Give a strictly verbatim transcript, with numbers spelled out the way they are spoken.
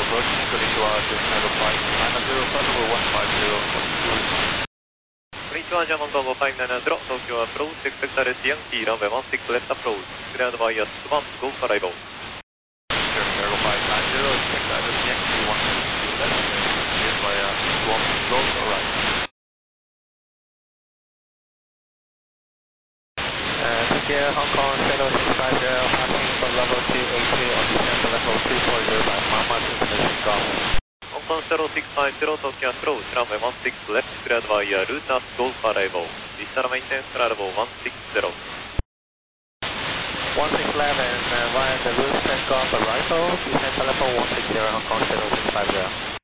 approach Konnichiwa, Japan five nine zero, Flight one five zero, two. こんにちは、ジャマンドごーごーななゼロ、東京アプローチ、エクセクタレスヤンキー、ランウェイワンシックスレフトアプローチ、クリアドバイヤースワン、ゴーカライボー。 Cargo five nine zero, expect address Yankee one six two left, cleared by uh, Swamp Road, alright. Uh, thank you, Hong Kong zero six five zero, passing from level two eight two on descent to level two four zero by Mama Information Golf. Hong Kong zero six five zero, Tokyo approach, runway one six left, cleared by uh, route up, Golf arrival. Vistara maintenance, arrival one six zero. one six left and uh, via the route set golf arrival, descent to level one six zero, Hong Kong zero six five zero.